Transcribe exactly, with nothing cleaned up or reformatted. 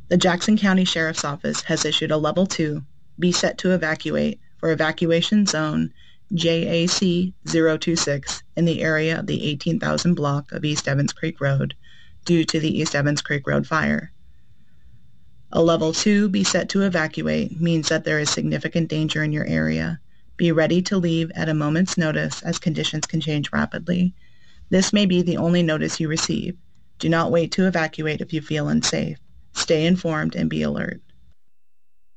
The Jackson County Sheriff's Office has issued a Level two, be set to evacuate, for Evacuation Zone J A C zero two six in the area of the eighteen thousand block of East Evans Creek Road due to the East Evans Creek Road fire. A Level two, be set to evacuate, means that there is significant danger in your area. Be ready to leave at a moment's notice as conditions can change rapidly. This may be the only notice you receive. Do not wait to evacuate if you feel unsafe. Stay informed and be alert.